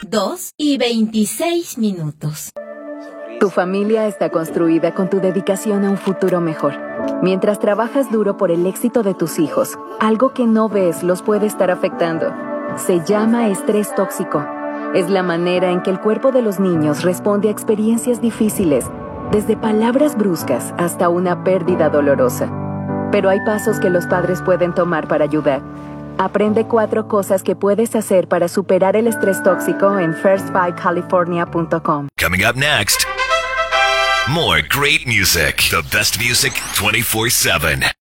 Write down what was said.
2:26. Tu familia está construida con tu dedicación a un futuro mejor. Mientras trabajas duro por el éxito de tus hijos, algo que no ves los puede estar afectando. Se llama estrés tóxico. Es la manera en que el cuerpo de los niños responde a experiencias difíciles, desde palabras bruscas hasta una pérdida dolorosa. Pero hay pasos que los padres pueden tomar para ayudar. Aprende 4 cosas que puedes hacer para superar el estrés tóxico en first5california.com. Coming up next, more great music. The best music 24/7.